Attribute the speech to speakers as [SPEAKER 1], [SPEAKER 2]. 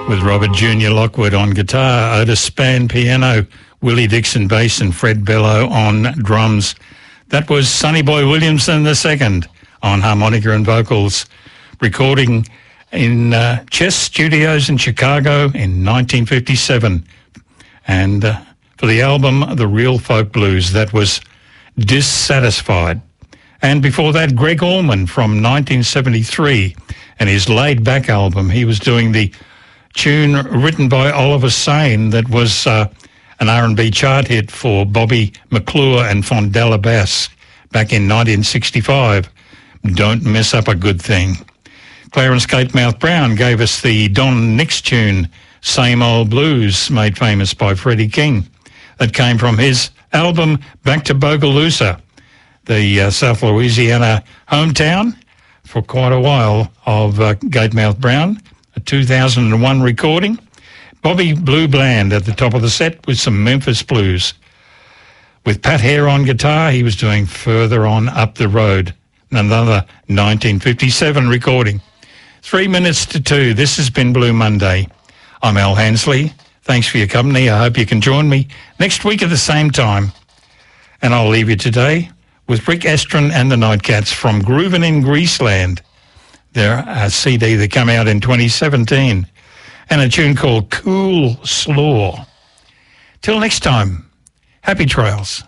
[SPEAKER 1] with Robert Junior Lockwood on guitar, Otis Spann piano, Willie Dixon bass and Fred Bello on drums. That was Sonny Boy Williamson II on harmonica and vocals, recording in Chess Studios in Chicago in 1957. And for the album The Real Folk Blues, that was Dissatisfied. And before that, Greg Allman from 1973 and his Laid Back album. He was doing the tune written by Oliver Sane that was an R&B chart hit for Bobby McClure and Fondella Bass back in 1965. Don't Mess Up a Good Thing. Clarence Gatemouth Brown gave us the Don Nix tune, Same Old Blues, made famous by Freddie King. That came from his album Back to Bogalusa, the South Louisiana hometown for quite a while of Gatemouth Brown, a 2001 recording. Bobby Blue Bland at the top of the set with some Memphis blues. With Pat Hare on guitar, he was doing Further On Up the Road, another 1957 recording. 3 minutes to 2. This has been Blue Monday. I'm Al Hansley. Thanks for your company. I hope you can join me next week at the same time. And I'll leave you today with Rick Estrin and the Nightcats from Groovin' in Greaseland. They're a CD that came out in 2017, and a tune called Cool Slaw. Till next time, happy trails.